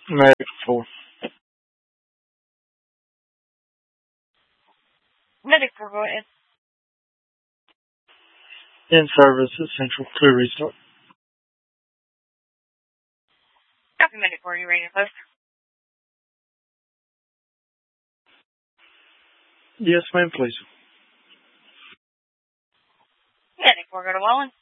Medic 4. Medic 4, go ahead. In service, essential. Clear restart. Copy, Medic 4, you ready to post? Yes, ma'am, please. Medic 4, go to Wallen.